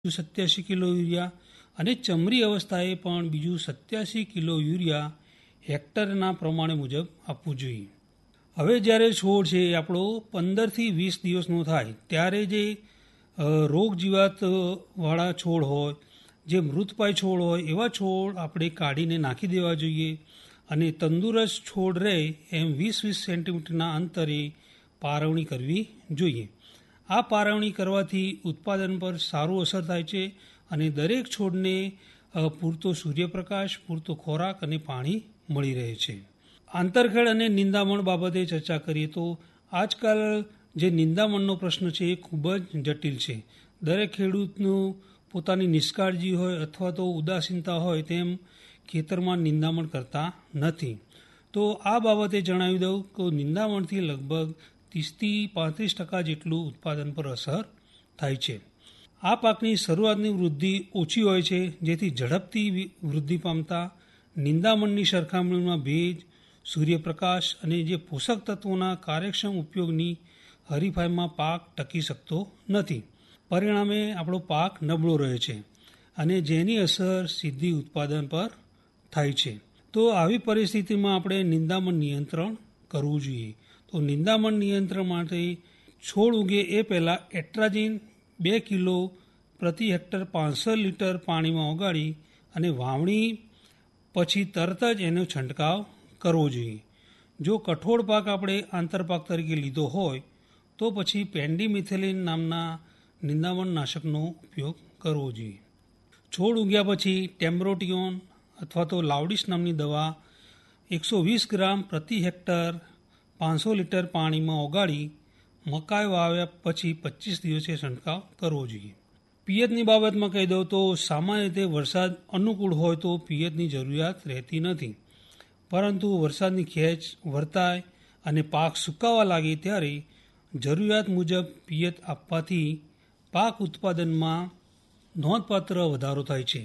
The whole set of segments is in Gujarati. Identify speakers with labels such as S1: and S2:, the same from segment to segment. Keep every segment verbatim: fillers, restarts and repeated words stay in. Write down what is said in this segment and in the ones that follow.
S1: સત્યાસી કિલો યુરિયા અને ચમરી અવસ્થાએ પણ બીજું સત્યાસી કિલો યુરિયા હેક્ટરના પ્રમાણે મુજબ આપવું જોઈએ. હવે જ્યારે છોડ છે એ આપણો પંદરથી વીસ દિવસનો થાય ત્યારે જે રોગ જીવાતવાળા છોડ હોય, જે મૃતપાય છોડ હોય એવા છોડ આપણે કાઢીને નાખી દેવા જોઈએ અને તંદુરસ્ત છોડ રહે એમ વીસ વીસ સેન્ટીમીટરના અંતરે પારવણી કરવી જોઈએ. આ પારવણી કરવાથી ઉત્પાદન પર સારું અસર થાય છે અને દરેક છોડને પૂરતો સૂર્યપ્રકાશ, પૂરતો ખોરાક અને પાણી મળી રહે છે. આંતરખેડ અને નિંદામણ બાબતે ચર્ચા કરીએ તો આજકાલ જે નિંદામણનો પ્રશ્ન છે એ ખૂબ જ જટિલ છે. દરેક ખેડૂતનું પોતાની નિષ્કાળજી હોય અથવા તો ઉદાસીનતા હોય તેમ ખેતરમાં નિંદામણ કરતા નથી. તો આ બાબતે જણાવી દઉં કે નિંદામણથી લગભગ ત્રીસથી પાંત્રીસ ટકા જેટલું ઉત્પાદન પર અસર થાય છે. આ પાકની શરૂઆતની વૃદ્ધિ ઓછી હોય છે, જેથી ઝડપથી વૃદ્ધિ પામતા નિંદામણની સરખામણીમાં ભેજ, સૂર્યપ્રકાશ અને જે પોષક તત્વોના કાર્યક્ષમ ઉપયોગની હરીફાઈમાં પાક ટકી શકતો નથી. પરિણામે આપણો પાક નબળો રહે છે અને જેની અસર સીધી ઉત્પાદન પર થાય છે. તો આવી પરિસ્થિતિમાં આપણે નિંદામણ નિયંત્રણ કરવું જોઈએ. તો નિંદામણ નિયંત્રણ માટે છોડ ઉગે એ પહેલાં એટ્રાજીન બે કિલો પ્રતિ હેક્ટર પાંચસો લીટર પાણીમાં ઓગાળી અને વાવણી પછી તરત જ એનો છંટકાવ કરવો જોઈએ. જો કઠોળ પાક આપણે આંતરપાક તરીકે લીધો હોય તો પછી પેન્ડીમિથેલિન નામના નિંદામણ નાશકનો ઉપયોગ કરવો જોઈએ. છોડ ઉગ્યા પછી ટેમ્બ્રોટિયોન અથવા તો લાવડિસ નામની દવા એકસો વીસ ગ્રામ પ્રતિ હેક્ટર પાંચસો લીટર પાણીમાં ઓગાળી મકાઈ વાવ્યા પછી પચીસ દિવસે છંટકાવ કરવો જોઈએ. પિયતની બાબતમાં કહી દઉં તો સામાન્ય રીતે વરસાદ અનુકૂળ હોય તો પિયતની જરૂરિયાત રહેતી નથી, પરંતુ વરસાદની ખેંચ વર્તાય અને પાક સુકાવા લાગે ત્યારે જરૂરિયાત મુજબ પિયત આપવાથી પાક ઉત્પાદનમાં નોંધપાત્ર વધારો થાય છે.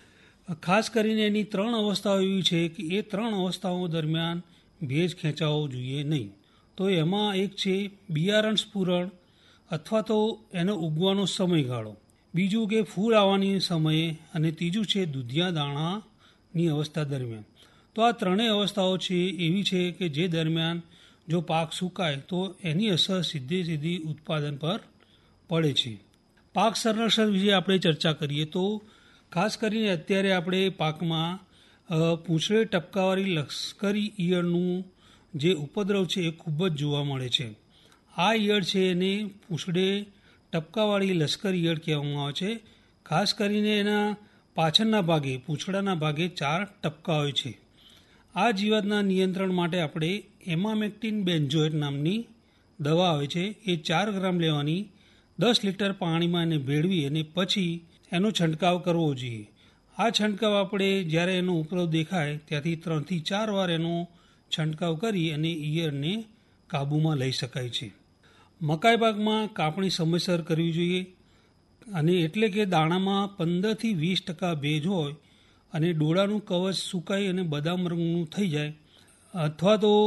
S1: ખાસ કરીને એની ત્રણ અવસ્થાઓ એવી છે કે એ ત્રણ અવસ્થાઓ દરમિયાન ભેજ ખેંચાવો જોઈએ નહીં. તો એમાં એક છે બિયારણ સ્ફુરણ અથવા તો એનો ઉગવાનો સમયગાળો, બીજું કે ફૂલ આવવાની સમયે અને ત્રીજું છે દૂધિયા દાણાની અવસ્થા દરમિયાન. તો આ ત્રણેય અવસ્થાઓ છે એવી છે કે જે દરમિયાન જો પાક સુકાય તો એની અસર સીધી સીધી ઉત્પાદન પર પડે છે. પાક સંરક્ષણ વિશે આપણે ચર્ચા કરીએ તો ખાસ કરીને અત્યારે આપણે પાકમાં પૂંછડે ટપકાવાળી લશ્કરી ઈયળનું જે ઉપદ્રવ છે એ ખૂબ જ જોવા મળે છે. આ ઈયળ છે એને પૂંછડે ટપકાવાળી લશ્કરી ઈયળ કહેવામાં આવે છે. ખાસ કરીને એના પાછળના ભાગે, પૂંછડાના ભાગે ચાર ટપકા હોય છે. આ જીવાતના નિયંત્રણ માટે આપણે એમામેક્ટિન બેન્ઝોએટ નામની દવા આવે છે, એ ચાર ગ્રામ લેવાની, દસ લીટર પાણીમાં એને ભેળવી અને પછી એનો છંટકાવ કરવો જોઈએ. આ છંટકાવ આપણે જ્યારે એનો ઉપદ્રવ દેખાય ત્યાંથી ત્રણથી ચાર વાર એનો છંટકાવ કરી અને ઈયળને કાબૂમાં લઈ શકાય છે. મકાઈ પાકમાં કાપણી સમયસર કરવી જોઈએ અને એટલે કે દાણામાં પંદરથી વીસ ટકા ભેજ હોય અને ડોળાનું કવચ સુકાઈ અને બદામ રંગનું થઈ જાય અથવા તો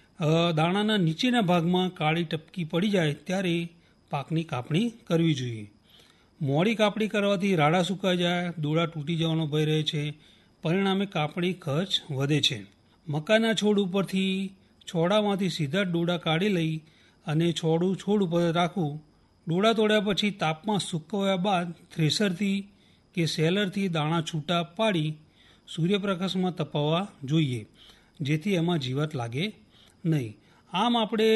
S1: દાણાના નીચેના ભાગમાં કાળી ટપકી પડી જાય ત્યારે પાકની કાપણી કરવી જોઈએ. મોડી કાપણી કરવાથી રાડા સુકાઈ જાય, ડોળા તૂટી જવાનો ભય રહે છે, પરિણામે કાપણી ખર્ચ વધે છે. મકાઈના છોડ ઉપરથી છોડામાંથી સીધા ડોળા કાઢી લઈ અને છોડું છોડ ઉપર રાખવું. ડોળા તોડ્યા પછી તાપમાં સૂકવ્યા બાદ થ્રેશરથી કે સેલરથી દાણા છૂટા પાડી સૂર્યપ્રકાશમાં તપાવવા જોઈએ, જેથી એમાં જીવાત લાગે નહીં. આમ આપણે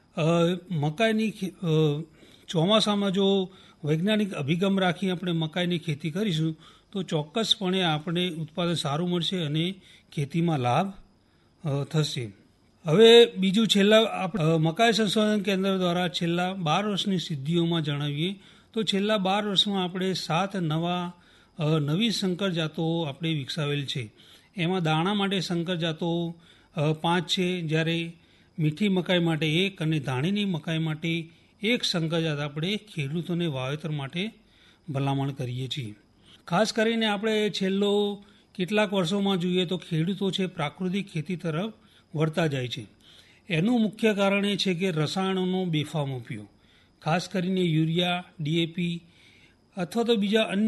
S1: મકાઈની ચોમાસામાં જો વૈજ્ઞાનિક અભિગમ રાખી આપણે મકાઈની ખેતી કરીશું તો ચોક્કસપણે આપણે ઉત્પાદન સારું મળશે અને ખેતીમાં લાભ થશે. હવે બીજું છેલ્લા આપણે મકાઈ સંશોધન કેન્દ્ર દ્વારા છેલ્લા બાર વર્ષની સિદ્ધિઓમાં જણાવીએ તો છેલ્લા બાર વર્ષમાં આપણે સાત નવા નવી સંકર જાતો આપણે વિકસાવેલ છે. એમાં દાણા માટે સંકર જાતો પાંચ છે, જ્યારે મીઠી મકાઈ માટે એક અને ધાણીની મકાઈ માટે એક સંકર જાત આપણે ખેડૂતોને વાવેતર માટે ભલામણ કરીએ છીએ. ખાસ કરીને આપણે છેલ્લો કેટલાક વર્ષોમાં જોઈએ તો ખેડૂતો છે પ્રાકૃતિક ખેતી તરફ વળતા જાય છે. એનું મુખ્ય કારણ એ છે કે રસાયણોનો બેફામ ઉપયોગ, ખાસ કરીને યુરિયા, ડીએપી અથવા તો બીજા અન્ય